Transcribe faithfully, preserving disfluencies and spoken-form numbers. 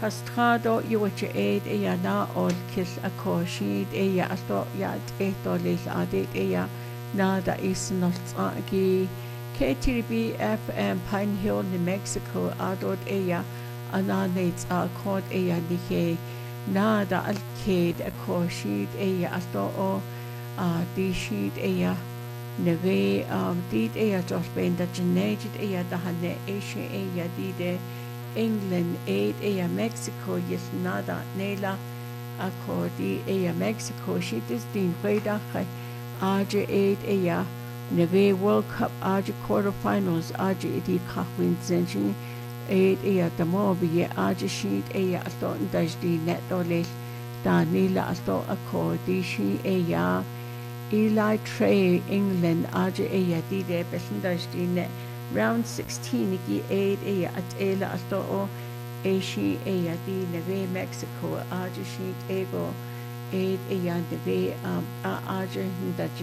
Castrado yuwacha aid eya na ol kis a koshid eya asto ya eto lis adit eya na da is nostagi K T B F M Pine Hill, New Mexico adot eya ana neits a kod eya dike na da alked a koshid eya asto o a dishid eya neve um dit eya jos ben da genaged eya da hane eshe eya dide England aid eya Mexico yes nada nela accordi eya Mexico she dis din veda khai aja aid eya neve World Cup aja quarterfinals aja idi kahwin zenjin aid eya tamobi aja sheet eya asto ndajdi net dole da nela asto accordi she eya Eli Trey England aja eya dide besndajdi net round sixteen iki aid eya at ela asto o Ashi eya di neve Mexico aja sheet ego aid eya neve um aja hinda